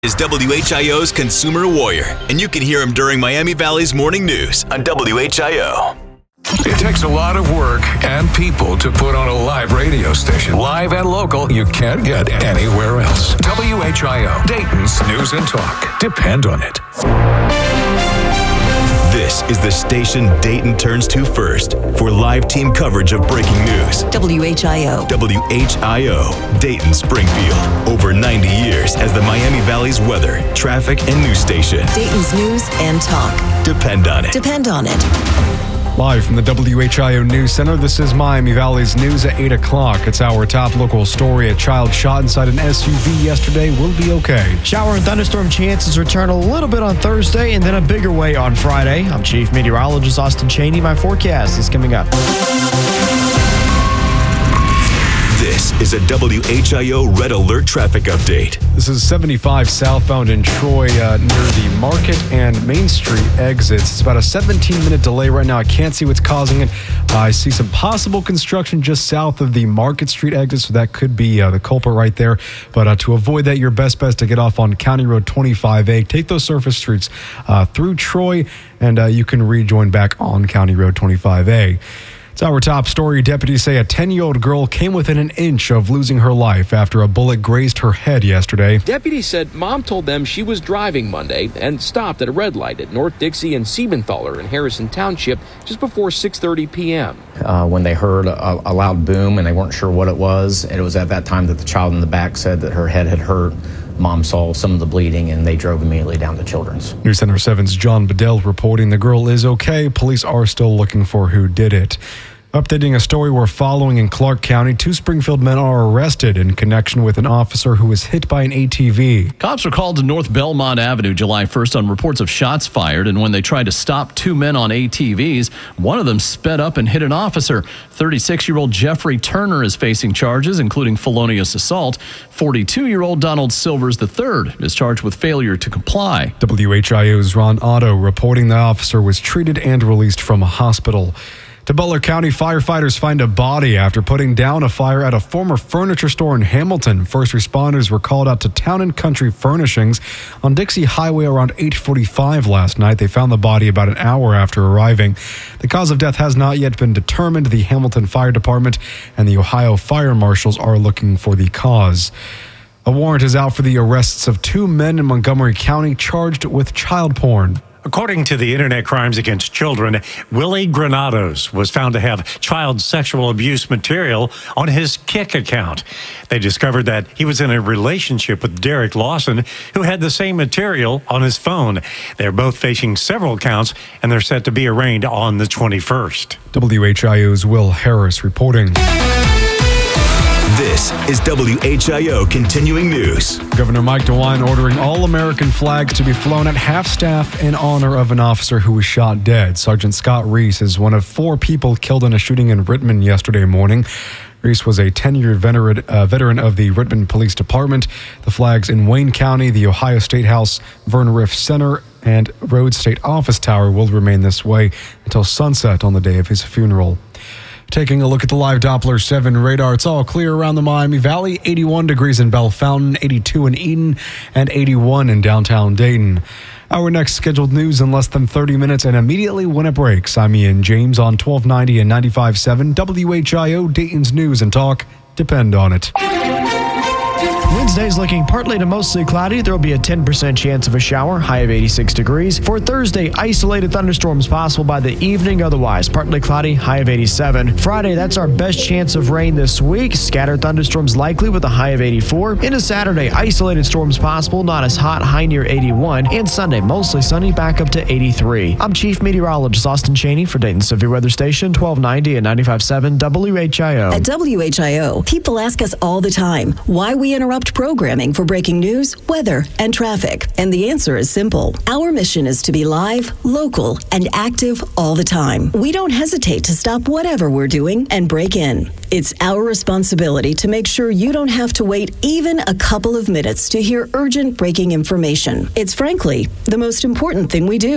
Is WHIO's Consumer Warrior, and you can hear him during Miami Valley's morning news on WHIO. It takes a lot of work and people to put on a live radio station. Live and local, you can't get anywhere else. WHIO, Dayton's News and Talk. Depend on it. This is the station Dayton turns to first for live team coverage of breaking news. WHIO. WHIO, Dayton Springfield. Over 90 years as the Miami Valley's weather, traffic, and news station. Dayton's News and Talk. Depend on it. Depend on it. Live from the WHIO News Center, this is Miami Valley's news at 8 o'clock. It's our top local story. A child shot inside an SUV yesterday will be okay. Shower and thunderstorm chances return a little bit on Thursday and then a bigger way on Friday. I'm Chief Meteorologist Austin Cheney. My forecast is coming up. This is a WHIO Red Alert traffic update. This is 75 southbound in Troy near the Market and Main Street exits. It's about a 17-minute delay right now. I can't see what's causing it. I see some possible construction just south of the Market Street exit, so that could be the culprit right there. But to avoid that, your best bet is to get off on County Road 25A. Take those surface streets through Troy, and you can rejoin back on County Road 25A. It's our top story. Deputies say a 10-year-old girl came within an inch of losing her life after a bullet grazed her head yesterday. Deputies said mom told them she was driving Monday and stopped at a red light at North Dixie and Siebenthaler in Harrison Township just before 6:30 p.m. When they heard a loud boom and they weren't sure what it was, and it was at that time that the child in the back said that her head had hurt. Mom saw some of the bleeding, and they drove immediately down to Children's. News Center 7's John Bedell reporting the girl is okay. Police are still looking for who did it. Updating a story we're following in Clark County, 2 Springfield men are arrested in connection with an officer who was hit by an ATV. Cops were called to North Belmont Avenue July 1st on reports of shots fired, and when they tried to stop 2 men on ATVs, one of them sped up and hit an officer. 36-year-old Jeffrey Turner is facing charges, including felonious assault. 42-year-old Donald Silvers III is charged with failure to comply. WHIO's Ron Otto reporting the officer was treated and released from a hospital. To Butler County, firefighters find a body after putting down a fire at a former furniture store in Hamilton. First responders were called out to Town and Country Furnishings on Dixie Highway around 8:45 last night. They found the body about an hour after arriving. The cause of death has not yet been determined. The Hamilton Fire Department and the Ohio Fire Marshals are looking for the cause. A warrant is out for the arrests of 2 men in Montgomery County charged with child porn. According to the Internet Crimes Against Children, Willie Granados was found to have child sexual abuse material on his Kik account. They discovered that he was in a relationship with Derek Lawson, who had the same material on his phone. They're both facing several counts, and they're set to be arraigned on the 21st. WHIO's Will Harris reporting. This is WHIO Continuing News. Governor Mike DeWine ordering all American flags to be flown at half-staff in honor of an officer who was shot dead. Sergeant Scott Reese is one of 4 people killed in a shooting in Rittman yesterday morning. Reese was a 10-year veteran of the Rittman Police Department. The flags in Wayne County, the Ohio State House, Vern Riff Center, and Rhodes State Office Tower will remain this way until sunset on the day of his funeral. Taking a look at the live Doppler 7 radar, it's all clear around the Miami Valley. 81 degrees in Bell Fountain, 82 in Eden, and 81 in downtown Dayton. Our next scheduled news in less than 30 minutes and immediately when it breaks. I'm Ian James on 1290 and 95.7 WHIO, Dayton's News and Talk. Depend on it. Wednesday's looking partly to mostly cloudy. There will be a 10% chance of a shower, high of 86 degrees. For Thursday, isolated thunderstorms possible by the evening, otherwise partly cloudy, high of 87. Friday, that's our best chance of rain this week. Scattered thunderstorms likely with a high of 84. Into Saturday, isolated storms possible, not as hot, high near 81. And Sunday, mostly sunny, back up to 83. I'm Chief Meteorologist Austin Cheney for Dayton Severe Weather Station, 1290 and 95.7 WHIO. At WHIO, people ask us all the time why we interrupt programming for breaking news, weather, and traffic. And the answer is simple. Our mission is to be live, local, and active all the time. We don't hesitate to stop whatever we're doing and break in. It's our responsibility to make sure you don't have to wait even a couple of minutes to hear urgent breaking information. It's frankly the most important thing we do.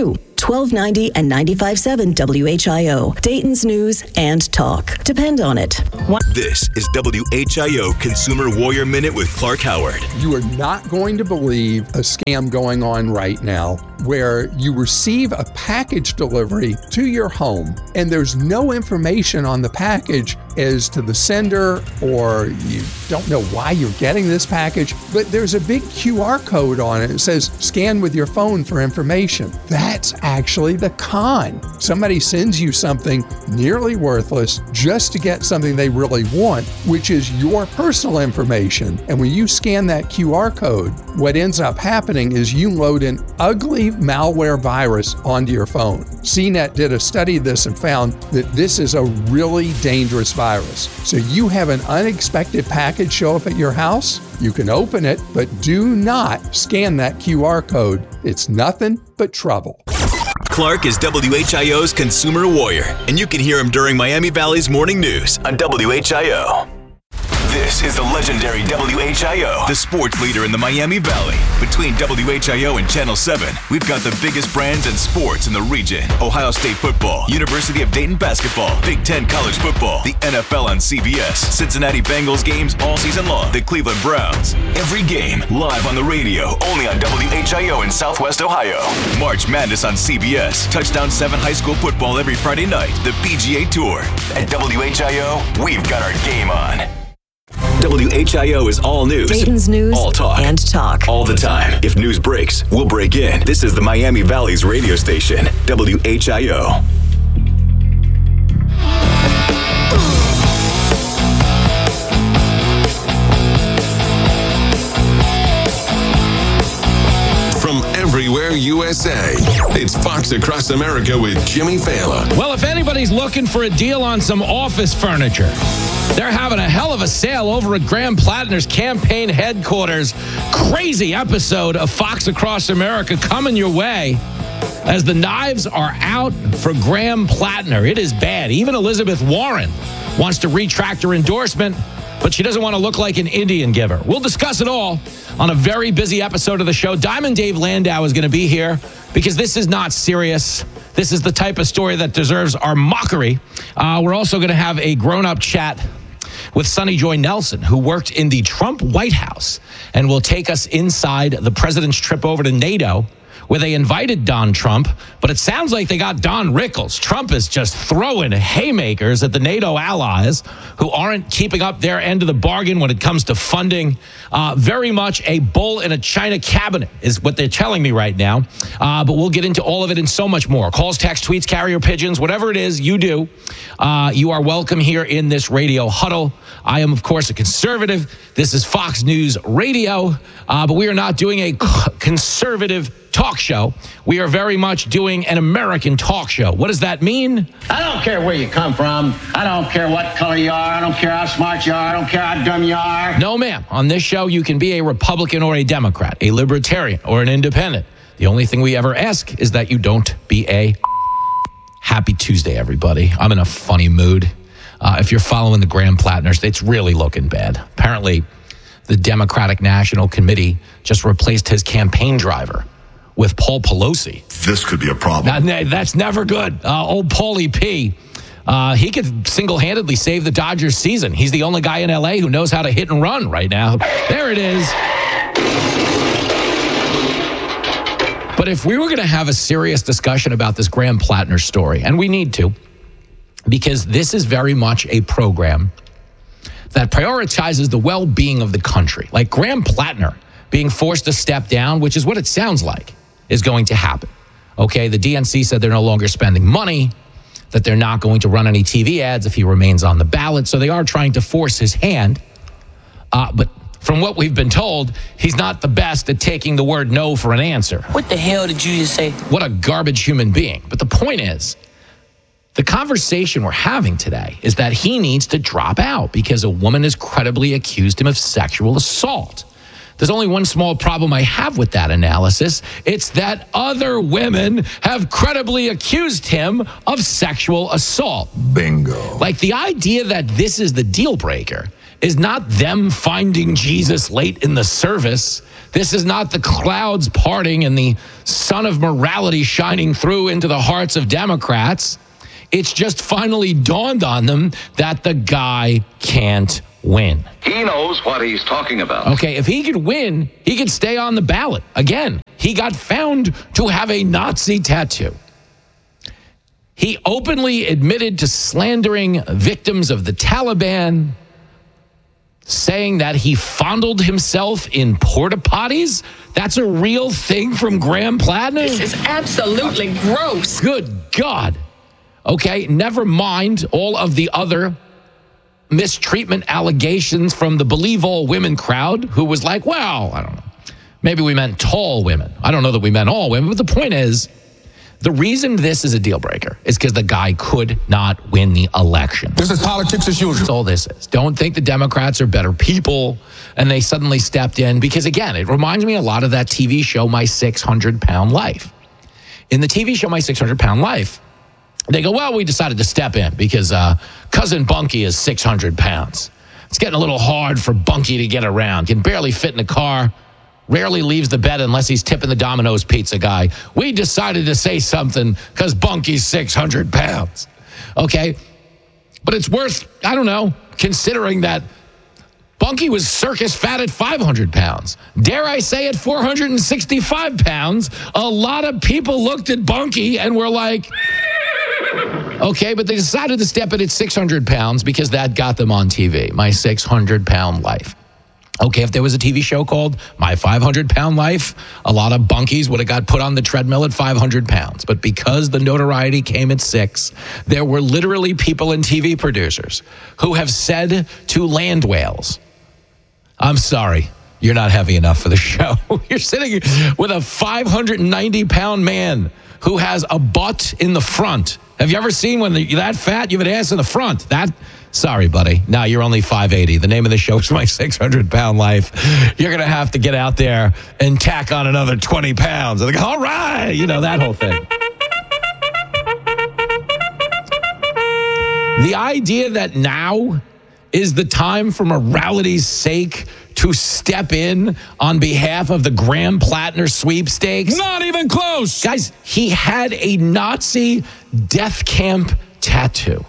1290 and 95.7 WHIO, Dayton's News and Talk. Depend on it. This is WHIO Consumer Warrior Minute with Clark Howard. You are not going to believe a scam going on right now where you receive a package delivery to your home and there's no information on the package as to the sender, or you don't know why you're getting this package, but there's a big QR code on it. It says scan with your phone for information. That's actually the con. Somebody sends you something nearly worthless just to get something they really want, which is your personal information. And when you scan that QR code, what ends up happening is you load an ugly malware virus onto your phone. CNET did a study of this and found that this is a really dangerous virus. So you have an unexpected package show up at your house, you can open it, but do not scan that QR code. It's nothing but trouble. Clark is WHIO's Consumer Warrior, and you can hear him during Miami Valley's Morning News on WHIO. This is the legendary WHIO, the sports leader in the Miami Valley. Between WHIO and Channel 7, we've got the biggest brands and sports in the region. Ohio State football, University of Dayton basketball, Big Ten college football, the NFL on CBS, Cincinnati Bengals games all season long, the Cleveland Browns. Every game live on the radio, only on WHIO in Southwest Ohio. March Madness on CBS, Touchdown 7 high school football every Friday night, the PGA Tour. At WHIO, we've got our game on. WHIO is all news. Dayton's News all talk. And Talk. All the time. If news breaks, we'll break in. This is the Miami Valley's radio station, WHIO. From everywhere USA, it's Fox Across America with Jimmy Fallon. Well, if anybody's looking for a deal on some office furniture, they're having a hell of a sale over at Graham Plattner's campaign headquarters. Crazy episode of Fox Across America coming your way as the knives are out for Graham Plattner. It is bad. Even Elizabeth Warren wants to retract her endorsement, but she doesn't want to look like an Indian giver. We'll discuss it all on a very busy episode of the show. Diamond Dave Landau is going to be here because this is not serious. This is the type of story that deserves our mockery. We're also going to have a grown-up chat with Sunny Joy Nelson, who worked in the Trump White House and will take us inside the president's trip over to NATO, where they invited Don Trump, but it sounds like they got Don Rickles. Trump is just throwing haymakers at the NATO allies who aren't keeping up their end of the bargain when it comes to funding. Very much a bull in a China cabinet is what they're telling me right now. But we'll get into all of it and so much more. Calls, texts, tweets, carrier pigeons, whatever it is you do, you are welcome here in this radio huddle. I am, of course, a conservative. This is Fox News Radio, but we are not doing a conservative talk show. We are very much doing an American talk show. What does that mean? I don't care where you come from. I don't care what color you are. I don't care how smart you are. I don't care how dumb you are. No, ma'am. On this show, you can be a Republican or a Democrat, a Libertarian or an Independent. The only thing we ever ask is that you don't be a... Happy Tuesday, everybody. I'm in a funny mood. If you're following the Graham Plattners, it's really looking bad. Apparently, the Democratic National Committee just replaced his campaign driver with Paul Pelosi. This could be a problem. That's never good. Old Paulie P. He could single-handedly save the Dodgers season. He's the only guy in L.A. who knows how to hit and run right now. There it is. But if we were going to have a serious discussion about this Graham Plattner story, and we need to, because this is very much a program that prioritizes the well-being of the country. Like Graham Plattner being forced to step down, which is what it sounds like is going to happen. Okay, the DNC said they're no longer spending money, that they're not going to run any TV ads if he remains on the ballot. So they are trying to force his hand. But from what we've been told, he's not the best at taking the word no for an answer. What the hell did you just say? What a garbage human being. But the point is, the conversation we're having today is that he needs to drop out because a woman has credibly accused him of sexual assault. There's only one small problem I have with that analysis. It's that other women have credibly accused him of sexual assault. Bingo. Like the idea that this is the deal breaker is not them finding Jesus late in the service. This is not the clouds parting and the sun of morality shining through into the hearts of Democrats. It's just finally dawned on them that the guy can't win. He knows what he's talking about. Okay, if he could win, he could stay on the ballot. Again, he got found to have a Nazi tattoo. He openly admitted to slandering victims of the Taliban, saying that he fondled himself in porta potties. That's a real thing from Graham Plattner? This is absolutely gross. Good God. Okay, never mind all of the other mistreatment allegations from the Believe All Women crowd, who was like, well, I don't know, maybe we meant tall women. I don't know that we meant all women, but the point is, the reason this is a deal breaker is because the guy could not win the election. This is politics as usual. That's all this is. Don't think the Democrats are better people and they suddenly stepped in, because again, it reminds me a lot of that TV show, My 600-Pound Life. In the TV show, My 600-Pound Life, they go, well, we decided to step in because Cousin Bunky is 600 pounds. It's getting a little hard for Bunky to get around. Can barely fit in a car. Rarely leaves the bed unless he's tipping the Domino's pizza guy. We decided to say something because Bunky's 600 pounds. Okay? But it's worth, I don't know, considering that Bunky was circus fat at 500 pounds. Dare I say at 465 pounds, a lot of people looked at Bunky and were like, okay, but they decided to step in at 600 pounds because that got them on TV, My 600-Pound Life. Okay, if there was a TV show called My 500-Pound Life, a lot of bunkies would have got put on the treadmill at 500 pounds. But because the notoriety came at 6, there were literally people and TV producers who have said to land whales, I'm sorry, you're not heavy enough for the show. You're sitting with a 590-pound man who has a butt in the front. Have you ever seen when you're that fat, you have an ass in the front? Sorry, buddy. No, you're only 580. The name of the show is My 600-Pound Life. You're going to have to get out there and tack on another 20 pounds. And they go, all right, that whole thing. The idea that now is the time for morality's sake to step in on behalf of the Graham Plattner sweepstakes. Not even close. Guys, he had a Nazi death camp tattoo.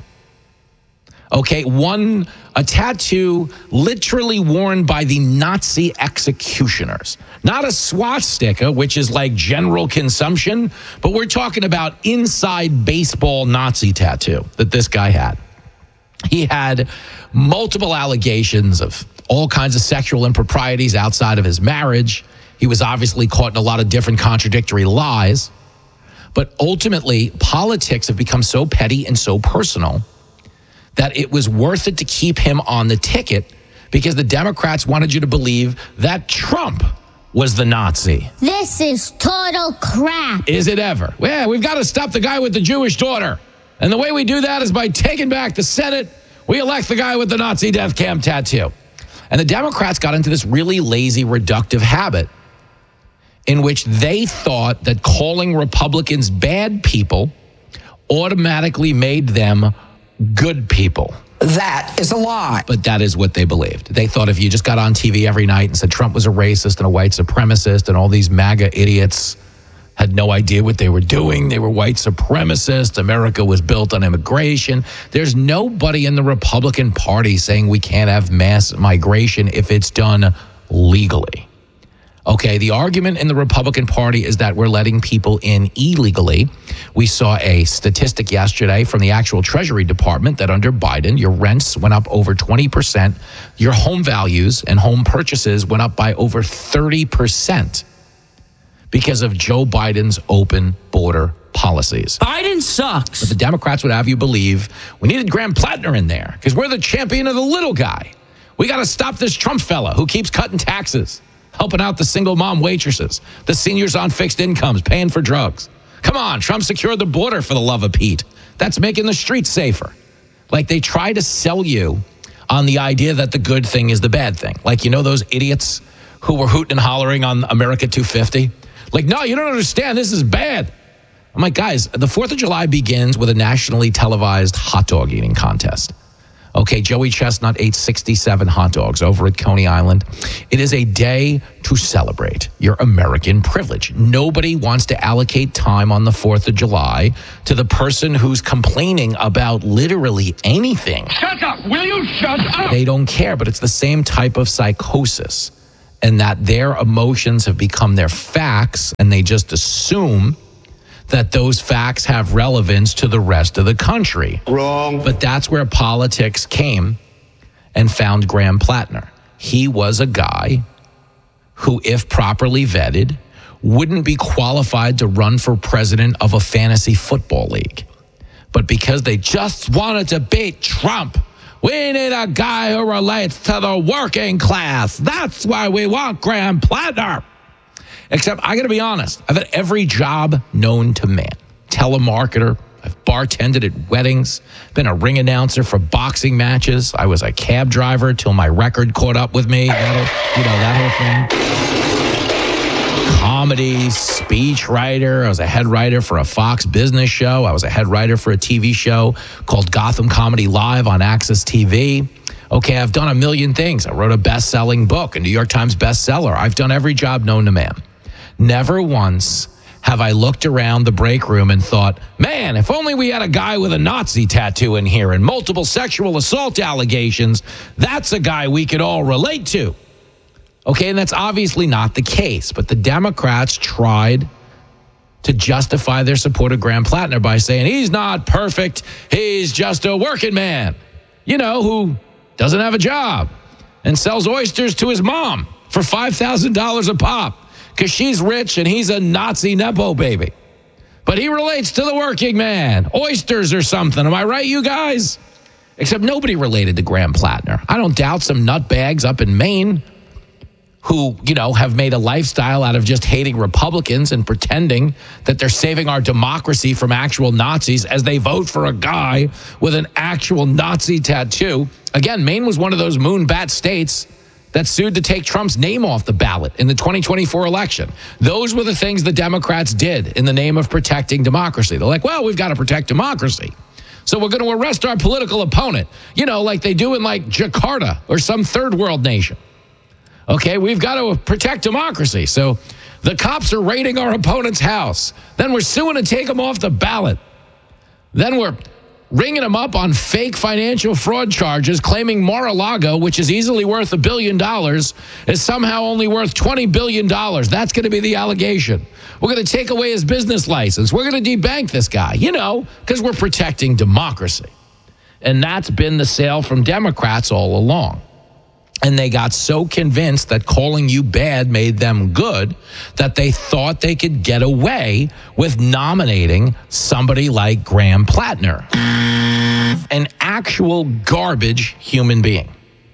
Okay, a tattoo literally worn by the Nazi executioners. Not a swastika, which is like general consumption, but we're talking about inside baseball Nazi tattoo that this guy had. He had multiple allegations of all kinds of sexual improprieties outside of his marriage. He was obviously caught in a lot of different contradictory lies. But ultimately, politics have become so petty and so personal that it was worth it to keep him on the ticket because the Democrats wanted you to believe that Trump was the Nazi. This is total crap. Is it ever? Yeah, we've got to stop the guy with the Jewish daughter. And the way we do that is by taking back the Senate. We elect the guy with the Nazi death camp tattoo. And the Democrats got into this really lazy, reductive habit in which they thought that calling Republicans bad people automatically made them good people. That is a lie. But that is what they believed. They thought if you just got on TV every night and said Trump was a racist and a white supremacist and all these MAGA idiots had no idea what they were doing. They were white supremacists. America was built on immigration. There's nobody in the Republican Party saying we can't have mass migration if it's done legally. Okay, the argument in the Republican Party is that we're letting people in illegally. We saw a statistic yesterday from the actual Treasury Department that under Biden, your rents went up over 20%. Your home values and home purchases went up by over 30%. Because of Joe Biden's open border policies. Biden sucks. But the Democrats would have you believe we needed Graham Plattner in there because we're the champion of the little guy. We got to stop this Trump fella who keeps cutting taxes, helping out the single mom waitresses, the seniors on fixed incomes, paying for drugs. Come on, Trump secured the border for the love of Pete. That's making the streets safer. Like they try to sell you on the idea that the good thing is the bad thing. Like, those idiots who were hooting and hollering on America 250? Like, no, you don't understand. This is bad. I'm like, guys, the 4th of July begins with a nationally televised hot dog eating contest. Okay, Joey Chestnut ate 67 hot dogs over at Coney Island. It is a day to celebrate your American privilege. Nobody wants to allocate time on the 4th of July to the person who's complaining about literally anything. Shut up! Will you shut up? They don't care, but it's the same type of psychosis, and that their emotions have become their facts, and they just assume that those facts have relevance to the rest of the country. Wrong. But that's where politics came and found Graham Plattner. He was a guy who, if properly vetted, wouldn't be qualified to run for president of a fantasy football league. But because they just wanted to beat Trump, we need a guy who relates to the working class. That's why we want Graham Plattner. Except, I got to be honest, I've had every job known to man. Telemarketer, I've bartended at weddings, been a ring announcer for boxing matches. I was a cab driver till my record caught up with me. That whole thing. Comedy, speech writer. I was a head writer for a Fox Business show. I was a head writer for a TV show called Gotham Comedy Live on Access TV. Okay, I've done a million things. I wrote a best-selling book, a New York Times bestseller. I've done every job known to man. Never once have I looked around the break room and thought, man, if only we had a guy with a Nazi tattoo in here and multiple sexual assault allegations, that's a guy we could all relate to. Okay, and that's obviously not the case, but the Democrats tried to justify their support of Graham Plattner by saying he's not perfect, he's just a working man, who doesn't have a job and sells oysters to his mom for $5,000 a pop because she's rich and he's a Nazi Nepo baby. But he relates to the working man. Oysters or something. Am I right, you guys? Except nobody related to Graham Plattner. I don't doubt some nutbags up in Maine who, have made a lifestyle out of just hating Republicans and pretending that they're saving our democracy from actual Nazis as they vote for a guy with an actual Nazi tattoo. Again, Maine was one of those moonbat states that sued to take Trump's name off the ballot in the 2024 election. Those were the things the Democrats did in the name of protecting democracy. They're like, well, we've got to protect democracy, so we're going to arrest our political opponent, like they do in Jakarta or some third world nation. Okay, we've got to protect democracy. So the cops are raiding our opponent's house. Then we're suing to take him off the ballot. Then we're ringing him up on fake financial fraud charges, claiming Mar-a-Lago, which is easily worth $1 billion, is somehow only worth $20 billion. That's going to be the allegation. We're going to take away his business license. We're going to debank this guy, because we're protecting democracy. And that's been the sale from Democrats all along. And they got so convinced that calling you bad made them good that they thought they could get away with nominating somebody like Graham Plattner, an actual garbage human being.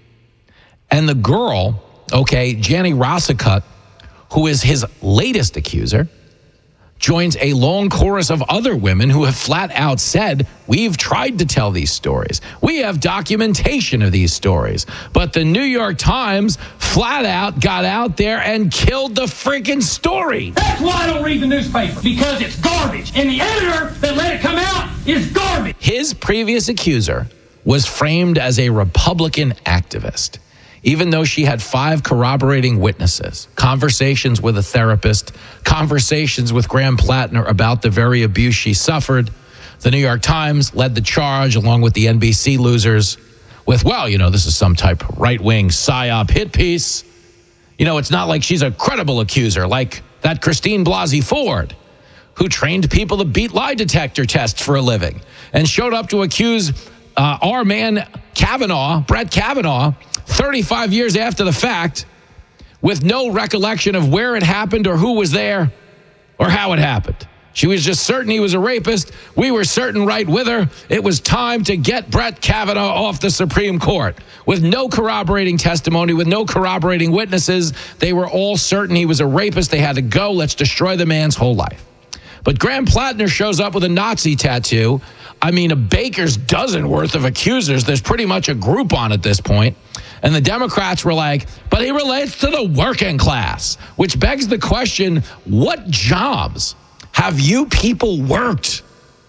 And the girl, Janny Rossicott, who is his latest accuser, joins a long chorus of other women who have flat out said, we've tried to tell these stories. We have documentation of these stories. But the New York Times flat out got out there and killed the freaking story. That's why I don't read the newspaper, because it's garbage. And the editor that let it come out is garbage. His previous accuser was framed as a Republican activist, even though she had 5 corroborating witnesses, conversations with a therapist, conversations with Graham Plattner about the very abuse she suffered. The New York Times led the charge, along with the NBC losers, with, this is some type of right-wing psyop hit piece. It's not like she's a credible accuser like that Christine Blasey Ford, who trained people to beat lie detector tests for a living and showed up to accuse our man Brett Kavanaugh, 35 years after the fact, with no recollection of where it happened or who was there or how it happened. She was just certain he was a rapist. We were certain right with her. It was time to get Brett Kavanaugh off the Supreme Court. With no corroborating testimony, with no corroborating witnesses, they were all certain he was a rapist. They had to go. Let's destroy the man's whole life. But Graham Plattner shows up with a Nazi tattoo. A baker's dozen worth of accusers. There's pretty much a group on at this point. And the Democrats were like, but he relates to the working class, which begs the question, what jobs have you people worked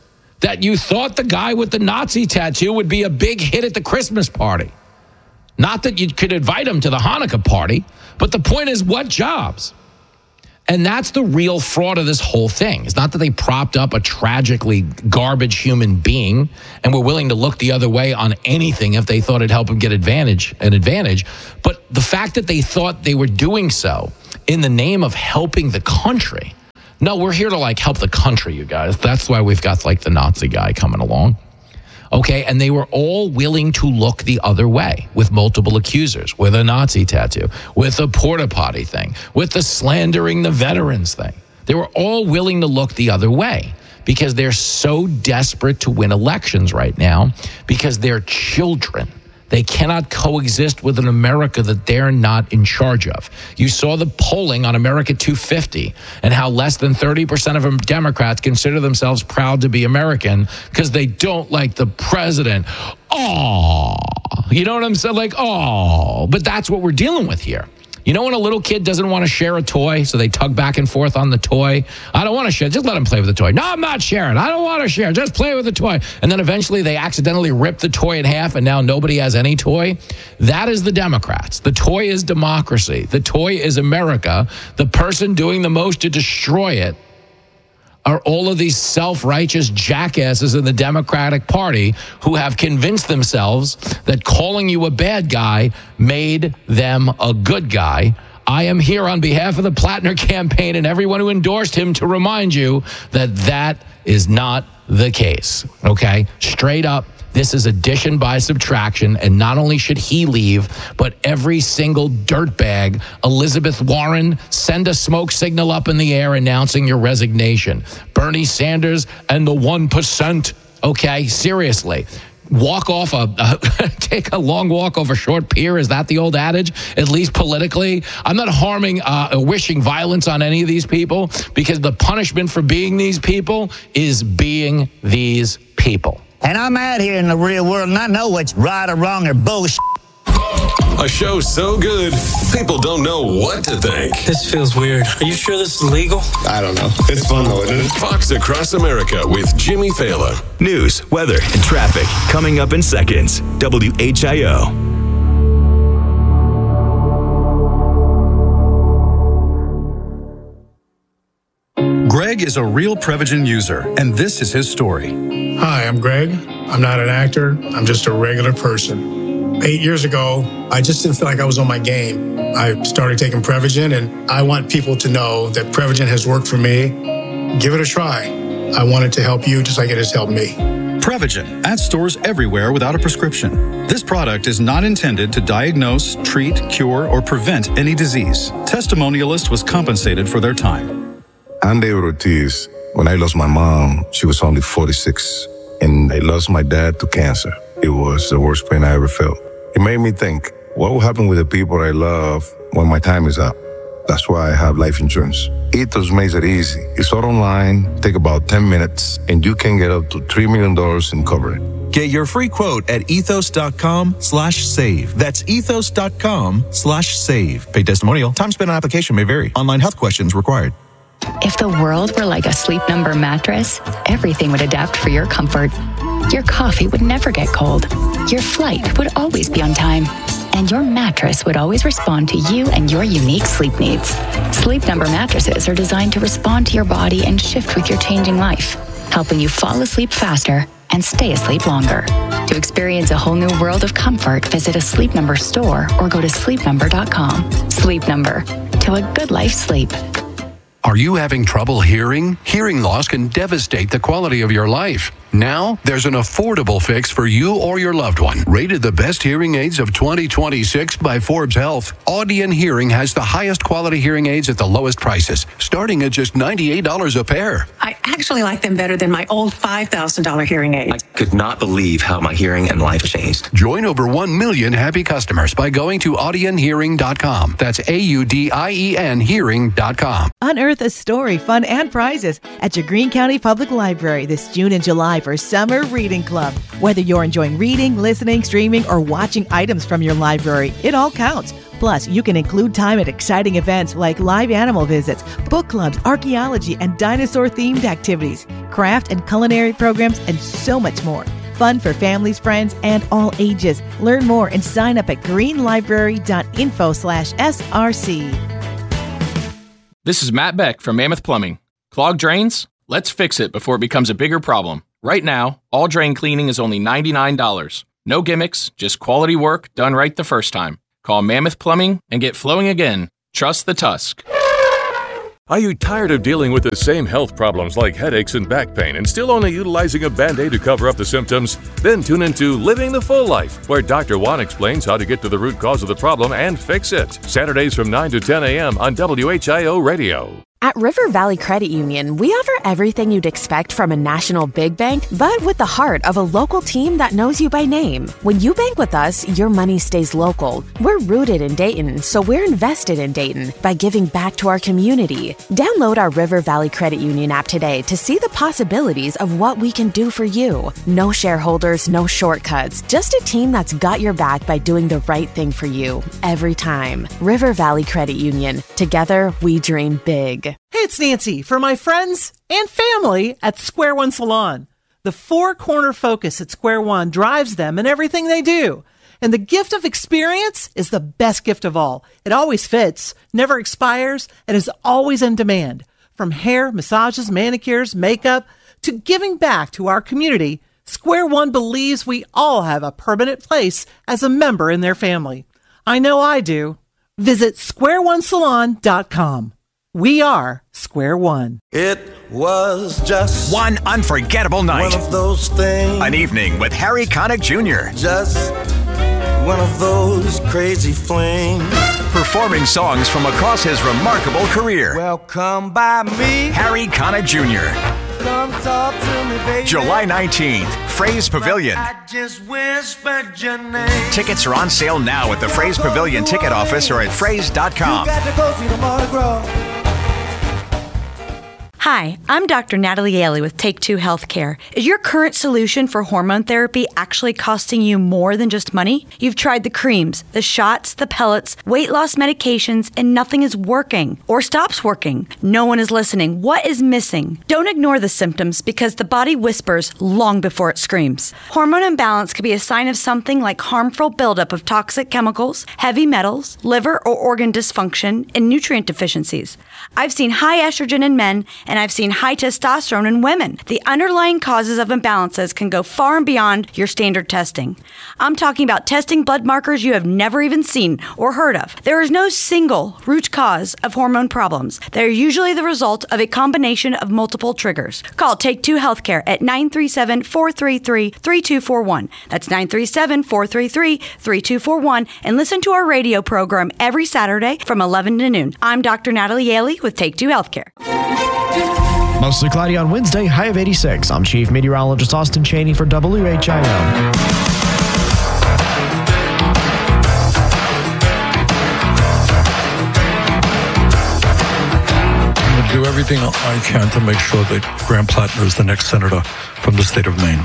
that you thought the guy with the Nazi tattoo would be a big hit at the Christmas party. Not that you could invite him to the Hanukkah party, but the point is, what jobs? And that's the real fraud of this whole thing. It's not that they propped up a tragically garbage human being and were willing to look the other way on anything if they thought it'd help them get an advantage. But the fact that they thought they were doing so in the name of helping the country. No, we're here to help the country, you guys. That's why we've got the Nazi guy coming along. Okay, and they were all willing to look the other way with multiple accusers, with a Nazi tattoo, with a porta potty thing, with the slandering the veterans thing. They were all willing to look the other way because they're so desperate to win elections right now because they're children. They cannot coexist with an America that they're not in charge of. You saw the polling on America 250 and how less than 30% of Democrats consider themselves proud to be American because they don't like the president. Oh, you know what I'm saying? But that's what we're dealing with here. You know when a little kid doesn't want to share a toy, so they tug back and forth on the toy? I don't want to share. Just let him play with the toy. No, I'm not sharing. I don't want to share. Just play with the toy. And then eventually they accidentally rip the toy in half, and now nobody has any toy. That is the Democrats. The toy is democracy. The toy is America. The person doing the most to destroy it are all of these self-righteous jackasses in the Democratic Party who have convinced themselves that calling you a bad guy made them a good guy. I am here on behalf of the Plattner campaign and everyone who endorsed him to remind you that that is not the case, okay? Straight up. This is addition by subtraction, and not only should he leave, but every single dirtbag. Elizabeth Warren, send a smoke signal up in the air announcing your resignation. Bernie Sanders and the 1%, okay? Seriously. Take a long walk over a short pier. Is that the old adage? At least politically. I'm not wishing violence on any of these people because the punishment for being these people is being these people. And I'm out here in the real world, and I know what's right or wrong or bullshit. A show so good, people don't know what to think. This feels weird. Are you sure this is legal? I don't know. It's fun, though, isn't it? Fox Across America with Jimmy Fallon. News, weather, and traffic coming up in seconds. WHIO. Greg is a real Prevagen user, and this is his story. Hi, I'm Greg. I'm not an actor. I'm just a regular person. 8 years ago, I just didn't feel like I was on my game. I started taking Prevagen, and I want people to know that Prevagen has worked for me. Give it a try. I want it to help you just like it has helped me. Prevagen, at stores everywhere without a prescription. This product is not intended to diagnose, treat, cure, or prevent any disease. Testimonialist was compensated for their time. I'm David Ortiz. When I lost my mom, she was only 46, and I lost my dad to cancer. It was the worst pain I ever felt. It made me think, what will happen with the people I love when my time is up? That's why I have life insurance. Ethos makes it easy. It's all online, take about 10 minutes, and you can get up to $3 million in coverage. Get your free quote at ethos.com/save. That's ethos.com/save. Paid testimonial. Time spent on application may vary. Online health questions required. If the world were like a Sleep Number mattress, everything would adapt for your comfort. Your coffee would never get cold. Your flight would always be on time. And your mattress would always respond to you and your unique sleep needs. Sleep Number mattresses are designed to respond to your body and shift with your changing life, helping you fall asleep faster and stay asleep longer. To experience a whole new world of comfort, visit a Sleep Number store or go to sleepnumber.com. Sleep Number. To a good life sleep. Are you having trouble hearing? Hearing loss can devastate the quality of your life. Now, there's an affordable fix for you or your loved one. Rated the best hearing aids of 2026 by Forbes Health, Audion Hearing has the highest quality hearing aids at the lowest prices, starting at just $98 a pair. I actually like them better than my old $5,000 hearing aids. I could not believe how my hearing and life changed. Join over 1 million happy customers by going to audionhearing.com. That's AUDIEN hearing.com. Unearth a story, fun, and prizes at your Greene County Public Library this June and July for Summer Reading Club. Whether you're enjoying reading, listening, streaming, or watching items from your library, it all counts. Plus, you can include time at exciting events like live animal visits, book clubs, archaeology, and dinosaur-themed activities, craft and culinary programs, and so much more. Fun for families, friends, and all ages. Learn more and sign up at greenlibrary.info/SRC. This is Matt Beck from Mammoth Plumbing. Clogged drains? Let's fix it before it becomes a bigger problem. Right now, all drain cleaning is only $99. No gimmicks, just quality work done right the first time. Call Mammoth Plumbing and get flowing again. Trust the Tusk. Are you tired of dealing with the same health problems like headaches and back pain and still only utilizing a Band-Aid to cover up the symptoms? Then tune into Living the Full Life, where Dr. Juan explains how to get to the root cause of the problem and fix it. Saturdays from 9 to 10 a.m. on WHIO Radio. At River Valley Credit Union, we offer everything you'd expect from a national big bank, but with the heart of a local team that knows you by name. When you bank with us, your money stays local. We're rooted in Dayton, so we're invested in Dayton by giving back to our community. Download our River Valley Credit Union app today to see the possibilities of what we can do for you. No shareholders, no shortcuts, just a team that's got your back by doing the right thing for you every time. River Valley Credit Union. Together, we dream big. Hey, it's Nancy for my friends and family at Square One Salon. The four-corner focus at Square One drives them in everything they do. And the gift of experience is the best gift of all. It always fits, never expires, and is always in demand. From hair, massages, manicures, makeup, to giving back to our community, Square One believes we all have a permanent place as a member in their family. I know I do. Visit squareonesalon.com. We are Square One. It was just one unforgettable night. One of those things. An evening with Harry Connick Jr. Just one of those crazy flings. Performing songs from across his remarkable career. Well, come by me. Harry Connick Jr. Come talk to me, baby. July 19th, Fraze Pavilion. I just whispered your name. Tickets are on sale now at the Fraze Pavilion ticket office or at fraze.com. You got to go see the Mardi Gras. Hi, I'm Dr. Natalie Yaley with Take Two Healthcare. Is your current solution for hormone therapy actually costing you more than just money? You've tried the creams, the shots, the pellets, weight loss medications, and nothing is working or stops working. No one is listening. What is missing? Don't ignore the symptoms because the body whispers long before it screams. Hormone imbalance could be a sign of something like harmful buildup of toxic chemicals, heavy metals, liver or organ dysfunction, and nutrient deficiencies. I've seen high estrogen in men, and I've seen high testosterone in women. The underlying causes of imbalances can go far and beyond your standard testing. I'm talking about testing blood markers you have never even seen or heard of. There is no single root cause of hormone problems. They're usually the result of a combination of multiple triggers. Call Take Two Healthcare at 937-433-3241. That's 937-433-3241, and listen to our radio program every Saturday from 11 to noon. I'm Dr. Natalie Yaley with Take Two Healthcare. Mostly cloudy on Wednesday, high of 86. I'm Chief Meteorologist Austin Chaney for WHIO. I'm going to do everything I can to make sure that Graham Plattner is the next senator from the state of Maine.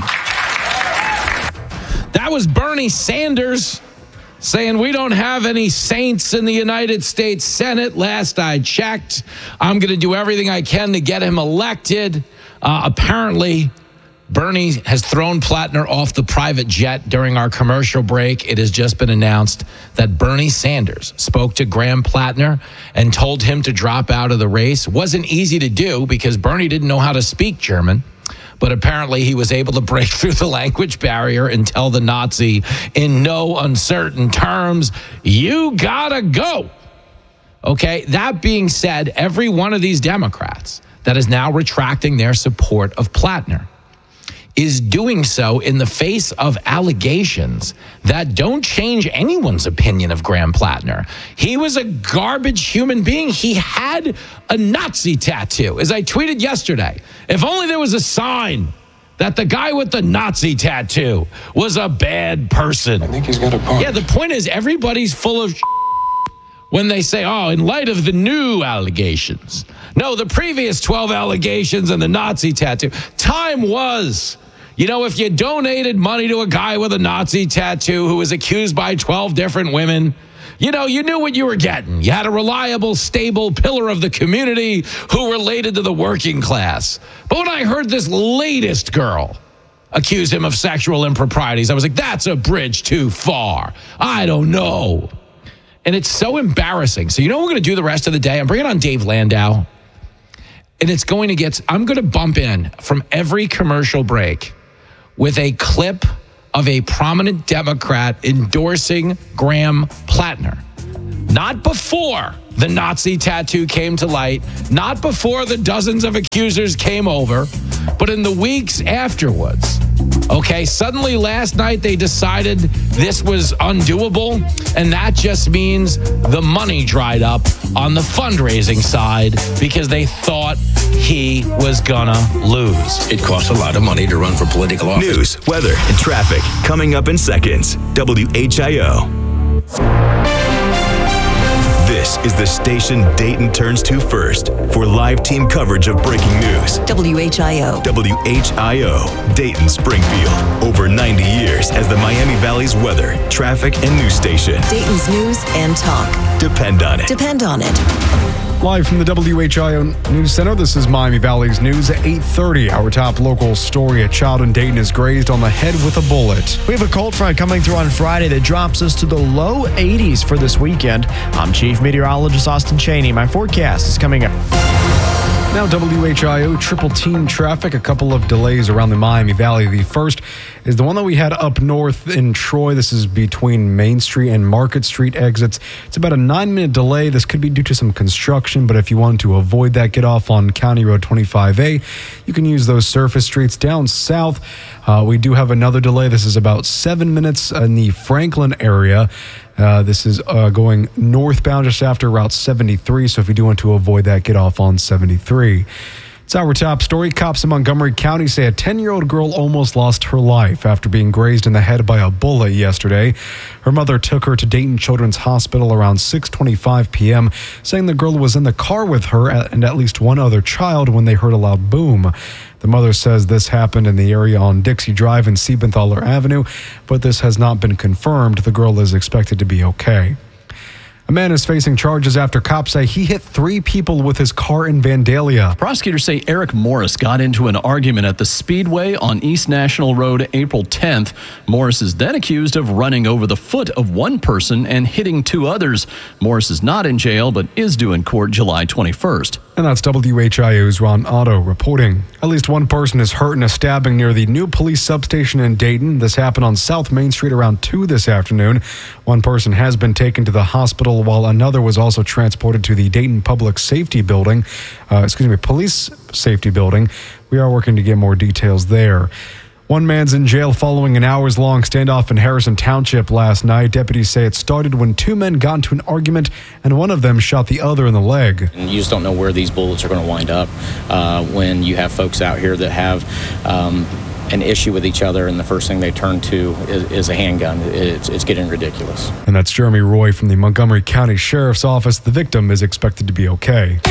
That was Bernie Sanders saying we don't have any saints in the United States Senate. Last I checked, I'm going to do everything I can to get him elected. Apparently, Bernie has thrown Plattner off the private jet during our commercial break. It has just been announced that Bernie Sanders spoke to Graham Plattner and told him to drop out of the race. Wasn't easy to do because Bernie didn't know how to speak German. But apparently he was able to break through the language barrier and tell the Nazi in no uncertain terms, you gotta go. Okay, that being said, every one of these Democrats that is now retracting their support of Plattner is doing so in the face of allegations that don't change anyone's opinion of Graham Plattner. He was a garbage human being. He had a Nazi tattoo. As I tweeted yesterday, if only there was a sign that the guy with the Nazi tattoo was a bad person. I think he's got a point. Yeah, the point is everybody's full of when they say, oh, in light of the new allegations. No, the previous 12 allegations and the Nazi tattoo. Time was, you know, if you donated money to a guy with a Nazi tattoo who was accused by 12 different women, You know, you knew what you were getting. You had a reliable, stable pillar of the community who related to the working class. But when I heard this latest girl accuse him of sexual improprieties, I was like, that's a bridge too far. I don't know. And it's so embarrassing. So you know what we're going to do the rest of the day? I'm bringing on Dave Landau. And it's going to get, I'm going to bump in from every commercial break with a clip of a prominent Democrat endorsing Graham Plattner. Not before the Nazi tattoo came to light, not before the dozens of accusers came over, but in the weeks afterwards. Okay, suddenly last night they decided this was undoable, and that just means the money dried up on the fundraising side because they thought he was gonna lose. It costs a lot of money to run for political office. News, weather, and traffic coming up in seconds. WHIO. This is the station Dayton turns to first for live team coverage of breaking news. WHIO. WHIO, Dayton, Springfield. Over 90 years as the Miami Valley's weather, traffic, and news station. Dayton's news and talk. Depend on it. Depend on it. Live from the WHIO News Center, this is Miami Valley's News at 8:30. Our top local story, a child in Dayton is grazed on the head with a bullet. We have a cold front coming through on Friday that drops us to the low 80s for this weekend. I'm Chief Meteorologist Austin Cheney. My forecast is coming up. Now WHIO triple team traffic, a couple of delays around the Miami Valley. The first is the one that we had up north in Troy. This is between Main Street and Market Street exits. It's about a 9-minute delay. This could be due to some construction, but if you want to avoid that, get off on County Road 25A. You can use those surface streets down south. We do have another delay. This is about 7 minutes in the Franklin area. This is going northbound just after Route 73, so if you do want to avoid that, get off on 73. It's our top story. Cops in Montgomery County say a 10-year-old girl almost lost her life after being grazed in the head by a bullet yesterday. Her mother took her to Dayton Children's Hospital around 6:25 p.m., saying the girl was in the car with her and at least one other child when they heard a loud boom. The mother says this happened in the area on Dixie Drive and Siebenthaler Avenue, but this has not been confirmed. The girl is expected to be okay. A man is facing charges after cops say he hit 3 people with his car in Vandalia. Prosecutors say Eric Morris got into an argument at the Speedway on East National Road April 10th. Morris is then accused of running over the foot of one person and hitting 2 others. Morris is not in jail, but is due in court July 21st. And that's WHIO's Ron Otto reporting. At least one person is hurt in a stabbing near the new police substation in Dayton. This happened on South Main Street around 2 this afternoon. One person has been taken to the hospital while another was also transported to the Dayton Public Safety Building. Police Safety Building. We are working to get more details there. One man's in jail following an hours-long standoff in Harrison Township last night. Deputies say it started when 2 men got into an argument and one of them shot the other in the leg. And you just don't know where these bullets are going to wind up when you have folks out here that have an issue with each other and the first thing they turn to is a handgun. It's getting ridiculous. And that's Jeremy Roy from the Montgomery County Sheriff's Office. The victim is expected to be okay.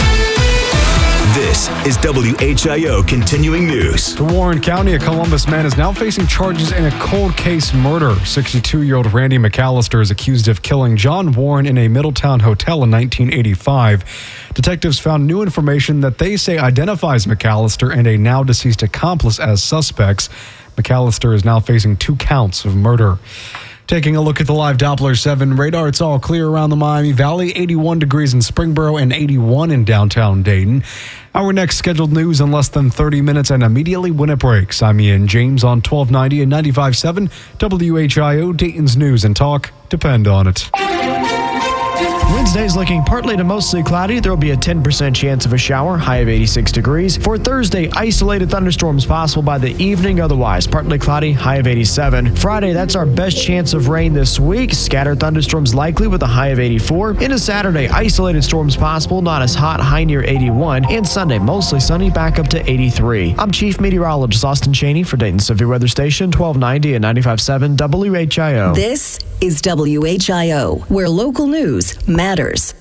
This is WHIO Continuing News. The Warren County, a Columbus man is now facing charges in a cold case murder. 62-year-old Randy McAllister is accused of killing John Warren in a Middletown hotel in 1985. Detectives found new information that they say identifies McAllister and a now-deceased accomplice as suspects. McAllister is now facing 2 counts of murder. Taking a look at the live Doppler 7 radar, it's all clear around the Miami Valley, 81 degrees in Springboro and 81 in downtown Dayton. Our next scheduled news in less than 30 minutes and immediately when it breaks. I'm Ian James on 1290 and 95.7 WHIO, Dayton's News and Talk. Depend on it. Wednesday's looking partly to mostly cloudy. There will be a 10% chance of a shower, high of 86 degrees. For Thursday, isolated thunderstorms possible by the evening, otherwise partly cloudy, high of 87. Friday, that's our best chance of rain this week. Scattered thunderstorms likely with a high of 84. Into Saturday, isolated storms possible, not as hot, high near 81. And Sunday, mostly sunny, back up to 83. I'm Chief Meteorologist Austin Cheney for Dayton Severe Weather Station, 1290 and 95.7 WHIO. This is WHIO, where local news matters.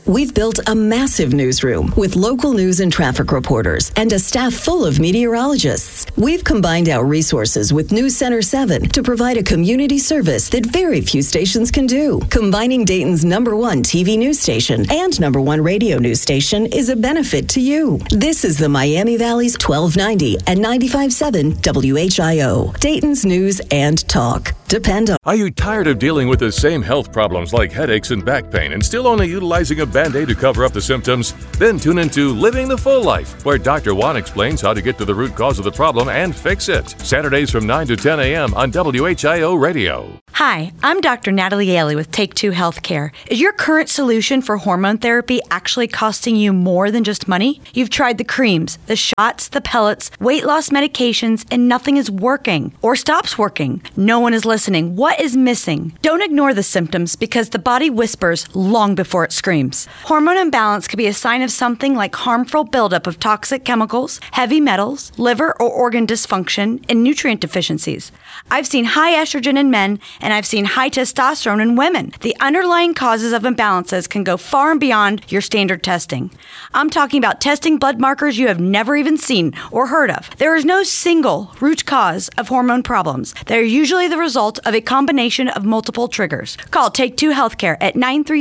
We've built a massive newsroom with local news and traffic reporters and a staff full of meteorologists. We've combined our resources with News Center 7 to provide a community service that very few stations can do. Combining Dayton's #1 TV news station and #1 radio news station is a benefit to you. This is the Miami Valley's 1290 and 95.7 WHIO. Dayton's News and Talk. Depend on. Are you tired of dealing with the same health problems like headaches and back pain and still only utilizing a Band-Aid to cover up the symptoms? Then tune into Living the Full Life, where Dr. Juan explains how to get to the root cause of the problem and fix it. Saturdays from 9 to 10 a.m. on WHIO Radio. Hi, I'm Dr. Natalie Ailey with Take Two Healthcare. Is your current solution for hormone therapy actually costing you more than just money? You've tried the creams, the shots, the pellets, weight loss medications, and nothing is working or stops working. No one is listening. What is missing? Don't ignore the symptoms because the body whispers long before it screams. Hormone imbalance could be a sign of something like harmful buildup of toxic chemicals, heavy metals, liver or organ dysfunction, and nutrient deficiencies. I've seen high estrogen in men, and I've seen high testosterone in women. The underlying causes of imbalances can go far and beyond your standard testing. I'm talking about testing blood markers you have never even seen or heard of. There is no single root cause of hormone problems. They're usually the result of a combination of multiple triggers. Call Take Two Healthcare at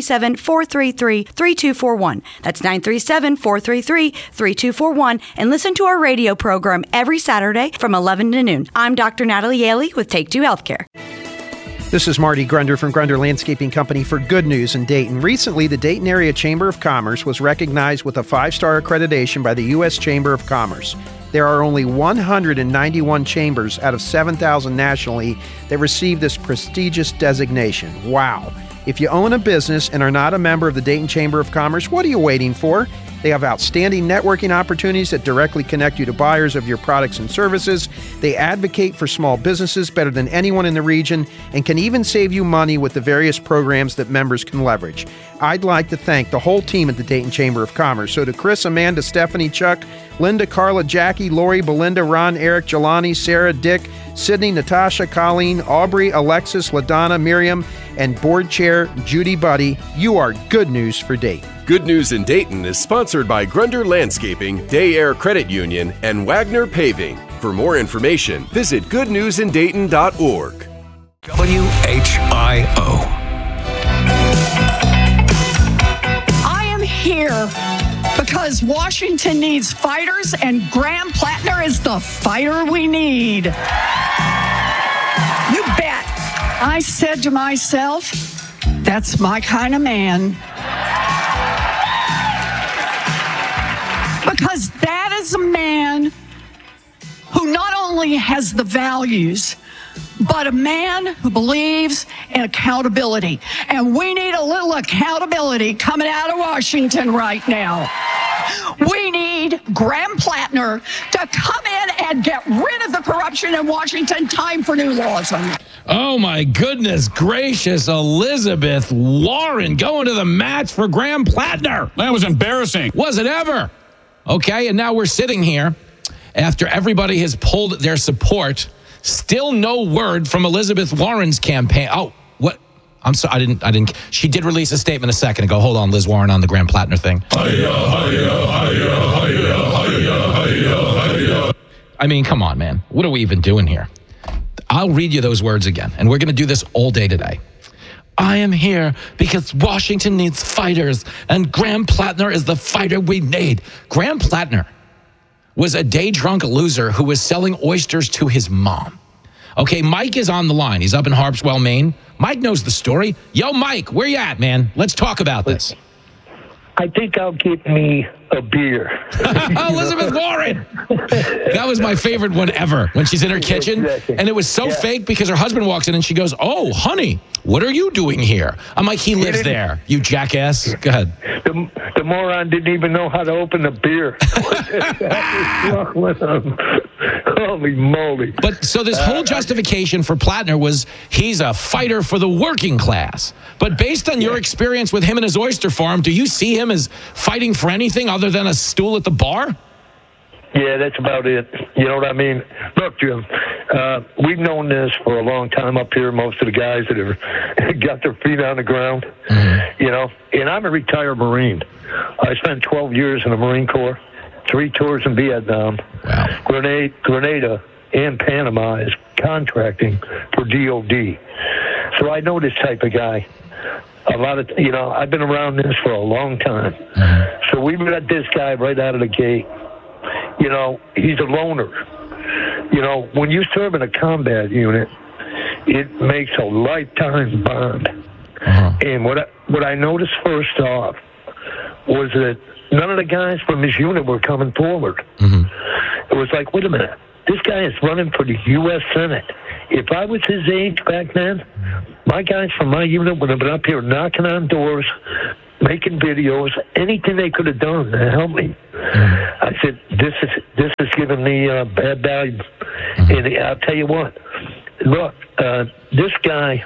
937-433-3241. That's 937-433-3241, and listen to our radio program every Saturday from 11 to noon. I'm Dr. Natalie Ailey with Take Two Healthcare. This is Marty Grunder from Grunder Landscaping Company for Good News in Dayton. Recently, the Dayton Area Chamber of Commerce was recognized with a 5-star accreditation by the U.S. Chamber of Commerce. There are only 191 chambers out of 7,000 nationally that receive this prestigious designation. Wow. If you own a business and are not a member of the Dayton Chamber of Commerce, what are you waiting for? They have outstanding networking opportunities that directly connect you to buyers of your products and services. They advocate for small businesses better than anyone in the region and can even save you money with the various programs that members can leverage. I'd like to thank the whole team at the Dayton Chamber of Commerce. So to Chris, Amanda, Stephanie, Chuck, Linda, Carla, Jackie, Lori, Belinda, Ron, Eric, Jelani, Sarah, Dick, Sydney, Natasha, Colleen, Aubrey, Alexis, LaDonna, Miriam, and Board Chair Judy Buddy, you are good news for Dayton. Good News in Dayton is sponsored by Grunder Landscaping, Day Air Credit Union, and Wagner Paving. For more information, visit goodnewsindayton.org. WHIO. I am here because Washington needs fighters, and Graham Plattner is the fighter we need. You bet. I said to myself, that's my kind of man. Because that is a man who not only has the values, but a man who believes in accountability. And we need a little accountability coming out of Washington right now. We need Graham Plattner to come in and get rid of the corruption in Washington. Time for new laws on that. Oh, my goodness gracious, Elizabeth Warren going to the match for Graham Plattner. That was embarrassing. Was it ever? Okay, and now we're sitting here after everybody has pulled their support. Still no word from Elizabeth Warren's campaign. Oh, what? I'm sorry, I didn't. She did release a statement a second ago. Hold on, Liz Warren on the Graham Plattner thing. I mean, come on, man. What are we even doing here? I'll read you those words again, and we're going to do this all day today. I am here because Washington needs fighters, and Graham Plattner is the fighter we need. Graham Plattner was a day-drunk loser who was selling oysters to his mom. Okay, Mike is on the line. He's up in Harpswell, Maine. Mike knows the story. Yo, Mike, where you at, man? Let's talk about this. I think I'll get me a beer. Elizabeth Warren! That was my favorite one ever, when she's in her kitchen. Exactly. And it was so fake because her husband walks in and she goes, oh, honey, what are you doing here? I'm like, he lives there, you jackass. Go ahead. The moron didn't even know how to open a beer. Holy moly. But so this whole justification for Plattner was he's a fighter for the working class. But based on your experience with him and his oyster farm, do you see him as fighting for anything other than a stool at the bar? Yeah, that's about it. You know what I mean? Look, Jim, we've known this for a long time up here, most of the guys that have got their feet on the ground. Mm-hmm. You know, and I'm a retired Marine. I spent 12 years in the Marine Corps, 3 tours in Vietnam, Grenada, and Panama as contracting for DOD. So I know this type of guy. A lot of, you know, I've been around this for a long time. So we met this guy right out of the gate. You know, he's a loner. You know, when you serve in a combat unit, it makes a lifetime bond. And what I noticed first off was that none of the guys from his unit were coming forward. It was like, wait a minute, this guy is running for the U.S. Senate. If I was his age back then, my guys from my unit would have been up here knocking on doors, making videos, anything they could have done to help me. I said, this is giving me bad value. And I'll tell you what, look, this guy,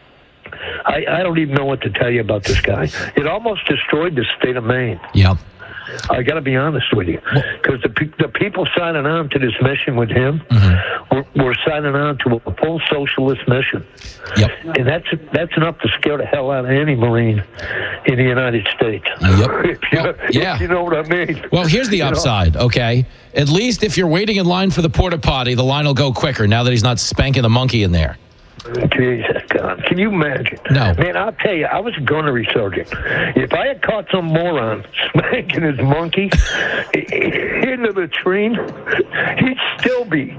I don't even know what to tell you about this guy. It almost destroyed the state of Maine. Yep. I got to be honest with you, because the people signing on to this mission with him were signing on to a full socialist mission. Yep. And that's enough to scare the hell out of any Marine in the United States. Yep. You know what I mean? Well, here's the upside, okay? At least if you're waiting in line for the porta potty, the line will go quicker now that he's not spanking the monkey in there. Jesus God. Can you imagine? No. Man, I'll tell you, I was a gunnery sergeant. If I had caught some moron spanking his monkey into the tree, he'd still be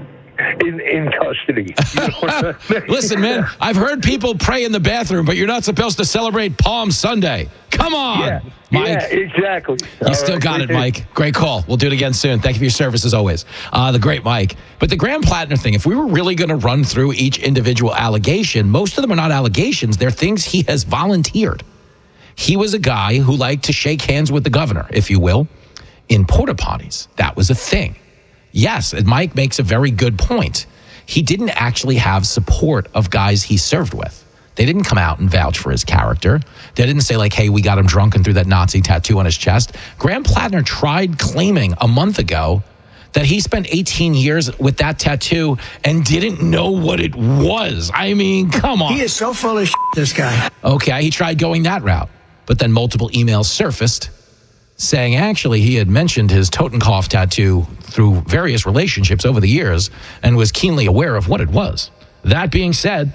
in custody. You know what I mean? Listen, man, I've heard people pray in the bathroom, but you're not supposed to celebrate Palm Sunday. Come on, Mike. Yeah, exactly. You still got it, Mike. Great call. We'll do it again soon. Thank you for your service as always. The great Mike. But the Graham Plattner thing, if we were really going to run through each individual allegation, most of them are not allegations. They're things he has volunteered. He was a guy who liked to shake hands with the governor, if you will, in porta potties. That was a thing. Yes, and Mike makes a very good point. He didn't actually have support of guys he served with. They didn't come out and vouch for his character. They didn't say like, hey, we got him drunk and threw that Nazi tattoo on his chest. Graham Plattner tried claiming a month ago that he spent 18 years with that tattoo and didn't know what it was. I mean, come on. He is so full of shit, this guy. Okay, he tried going that route. But then multiple emails surfaced saying actually he had mentioned his Totenkopf tattoo through various relationships over the years and was keenly aware of what it was. That being said,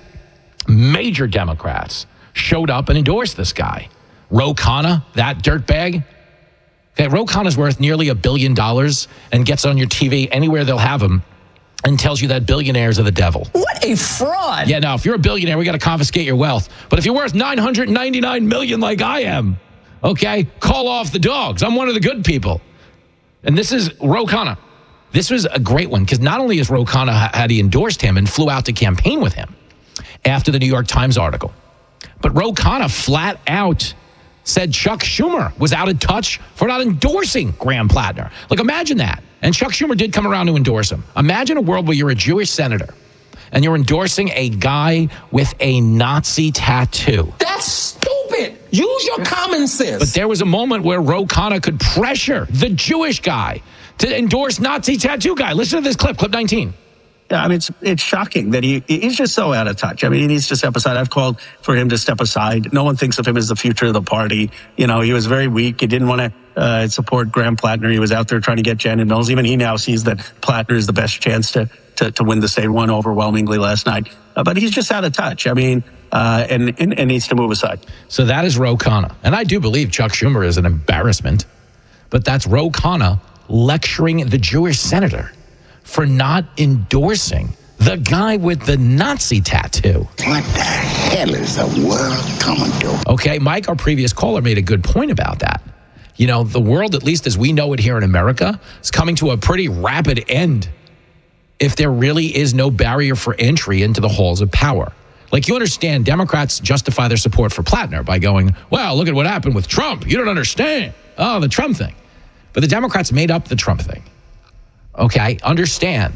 major Democrats showed up and endorsed this guy. Ro Khanna, that dirtbag. Okay, Ro Khanna's worth nearly $1 billion and gets on your TV anywhere they'll have him and tells you that billionaires are the devil. What a fraud. Yeah, no, if you're a billionaire, we got to confiscate your wealth. But if you're worth $999 million like I am, okay, call off the dogs. I'm one of the good people. And this is Ro Khanna. This was a great one because not only is Ro Khanna had he endorsed him and flew out to campaign with him after the New York Times article, but Ro Khanna flat out said Chuck Schumer was out of touch for not endorsing Graham Plattner. Like, imagine that. And Chuck Schumer did come around to endorse him. Imagine a world where you're a Jewish senator and you're endorsing a guy with a Nazi tattoo. That's stupid. Use your common sense. But there was a moment where Ro Khanna could pressure the Jewish guy to endorse Nazi tattoo guy. Listen to this clip 19. Yeah, I mean, it's shocking that he's just so out of touch. I mean, he needs to step aside. I've called for him to step aside. No one thinks of him as the future of the party. You know, he was very weak. He didn't want to support Graham Plattner. He was out there trying to get Janet Mills. Even he now sees that Plattner is the best chance to win the state. Won overwhelmingly last night. But he's just out of touch. I mean, and needs to move aside. So that is Ro Khanna. And I do believe Chuck Schumer is an embarrassment. But that's Ro Khanna lecturing the Jewish senator for not endorsing the guy with the Nazi tattoo. What the hell is the world coming to? Okay, Mike, our previous caller, made a good point about that. You know, the world, at least as we know it here in America, is coming to a pretty rapid end if there really is no barrier for entry into the halls of power. Like, you understand, Democrats justify their support for Plattner by going, well, look at what happened with Trump. You don't understand. Oh, the Trump thing. But the Democrats made up the Trump thing. Okay, understand.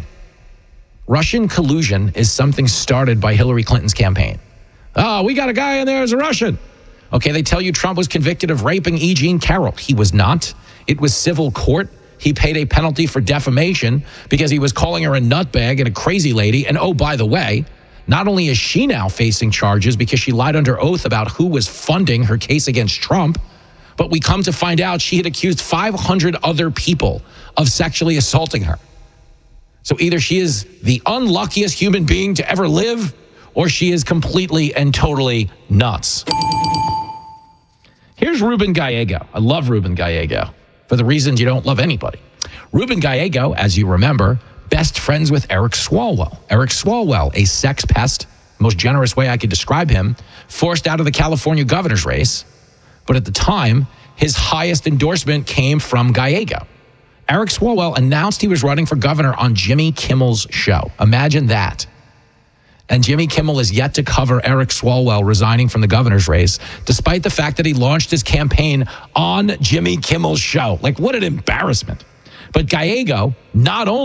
Russian collusion is something started by Hillary Clinton's campaign. Oh, we got a guy in there as a Russian. Okay, they tell you Trump was convicted of raping E. Jean Carroll. He was not. It was civil court. He paid a penalty for defamation because he was calling her a nutbag and a crazy lady. And oh, by the way, Not only is she now facing charges because she lied under oath about who was funding her case against Trump, but we come to find out she had accused 500 other people of sexually assaulting her. So either she is the unluckiest human being to ever live, or she is completely and totally nuts. Here's Ruben Gallego. I love Ruben Gallego for the reasons you don't love anybody. Ruben Gallego, as you remember, best friends with Eric Swalwell. Eric Swalwell, a sex pest, most generous way I could describe him, forced out of the California governor's race. But at the time, his highest endorsement came from Gallego. Eric Swalwell announced he was running for governor on Jimmy Kimmel's show. Imagine that. And Jimmy Kimmel is yet to cover Eric Swalwell resigning from the governor's race, despite the fact that he launched his campaign on Jimmy Kimmel's show. Like, what an embarrassment. But Gallego not only